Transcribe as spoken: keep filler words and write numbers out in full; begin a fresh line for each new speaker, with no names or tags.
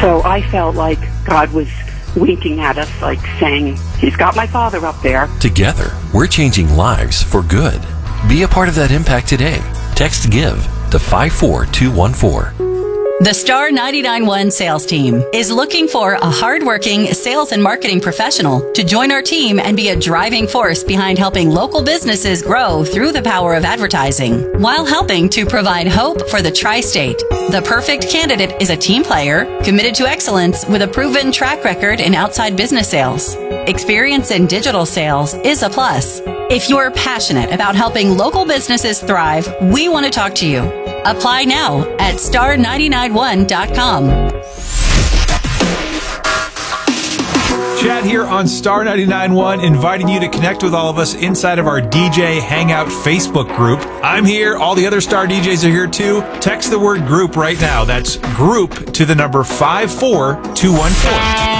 So I felt like God was winking at us, like saying, he's got my father up there.
Together, we're changing lives for good. Be a part of that impact today. Text GIVE to five four two one four.
The Star ninety-nine point one sales team is looking for a hardworking sales and marketing professional to join our team and be a driving force behind helping local businesses grow through the power of advertising, while helping to provide hope for the tri-state. The perfect candidate is a team player, committed to excellence with a proven track record in outside business sales. Experience in digital sales is a plus. If you're passionate about helping local businesses thrive, we want to talk to you. Apply now at star nine nine one dot com.
Chad here on Star ninety-nine point one, inviting you to connect with all of us inside of our D J Hangout Facebook group. I'm here. All the other Star D Js are here too. Text the word group right now. That's group to the number five four two one four.